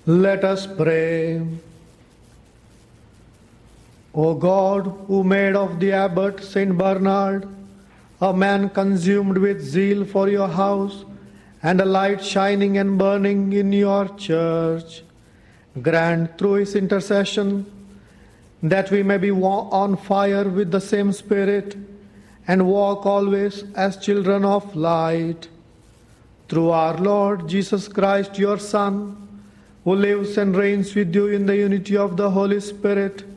Let us pray. O God, who made of the abbot Saint Bernard a man consumed with zeal for your house, and a light shining and burning in your church, grant through his intercession that we may be on fire with the same Spirit and walk always as children of light. Through our Lord Jesus Christ, your Son, who lives and reigns with you in the unity of the Holy Spirit,